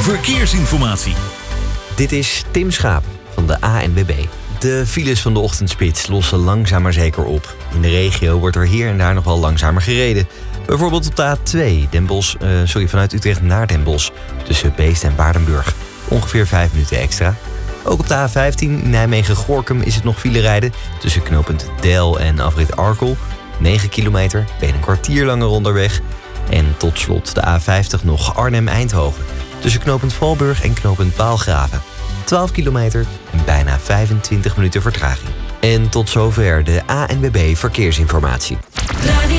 verkeersinformatie. Dit is Tim Schaap van de ANWB. De files van de ochtendspits lossen langzaam maar zeker op. In de regio wordt er hier en daar nog wel langzamer gereden. Bijvoorbeeld op de A2 vanuit Utrecht naar Den Bosch. Tussen Beest en Waardenburg. Ongeveer 5 minuten extra. Ook op de A15 Nijmegen-Gorinchem is het nog file rijden. Tussen knooppunt Del en afrit Arkel. 9 kilometer, ben een kwartier langer onderweg. En tot slot de A50 nog Arnhem-Eindhoven. Tussen knooppunt Valburg en knooppunt Paalgraven. 12 kilometer en bijna 25 minuten vertraging. En tot zover de ANWB Verkeersinformatie.